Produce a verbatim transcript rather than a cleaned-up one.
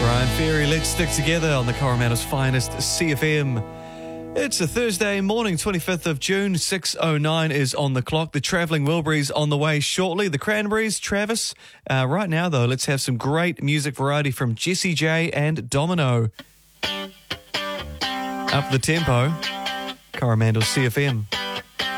Ryan Ferry. Let's stick together on the Coromandel's finest C F M. It's a Thursday morning, twenty-fifth of June, six oh nine is on the clock. The Travelling Wilburys on the way shortly. The Cranberries, Travis. Uh, right now, though, let's have some great music variety from Jessie J and Domino. Up the tempo, Coromandel C F M.